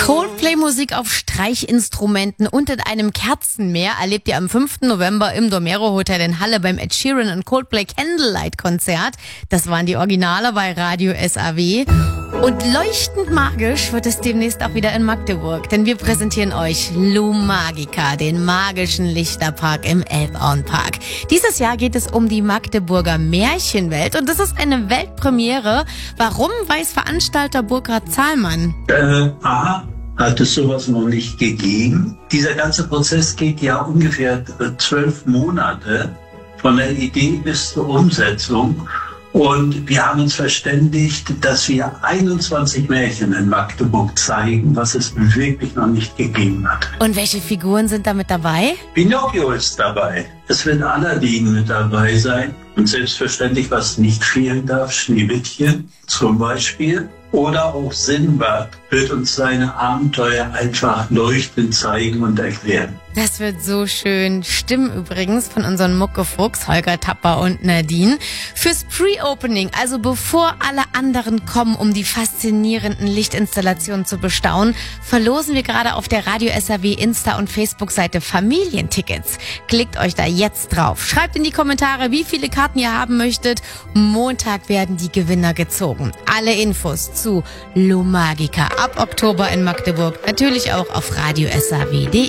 Coldplay-Musik auf Streichinstrumenten und in einem Kerzenmeer erlebt ihr am 5. November im Domero Hotel in Halle beim Ed Sheeran und Coldplay Candlelight-Konzert. Das waren die Originale bei Radio SAW. Und leuchtend magisch wird es demnächst auch wieder in Magdeburg, denn wir präsentieren euch Lumagica, den magischen Lichterpark im Elbauenpark. Dieses Jahr geht es um die Magdeburger Märchenwelt und das ist eine Weltpremiere. Warum, weiß Veranstalter Burkhard Zahlmann. Hat es sowas noch nicht gegeben. Dieser ganze Prozess geht ja ungefähr 12 Monate von der Idee bis zur Umsetzung. Und wir haben uns verständigt, dass wir 21 Märchen in Magdeburg zeigen, was es wirklich noch nicht gegeben hat. Und welche Figuren sind da mit dabei? Pinocchio ist dabei. Es wird Aladdin mit dabei sein. Und selbstverständlich, was nicht fehlen darf, Schneewittchen zum Beispiel. Oder auch Sinbad wird uns seine Abenteuer einfach leuchtend zeigen und erklären. Das wird so schön. Stimmen übrigens von unseren Muckefuchs, Holger Tapper und Nadine. Fürs Pre-Opening, also bevor alle anderen kommen, um die faszinierenden Lichtinstallationen zu bestaunen, verlosen wir gerade auf der Radio SAW Insta- und Facebook-Seite Familientickets. Klickt euch da jetzt drauf. Schreibt in die Kommentare, wie viele Karten ihr haben möchtet. Montag werden die Gewinner gezogen. Alle Infos zu Lumagica ab Oktober in Magdeburg natürlich auch auf radiosaw.de.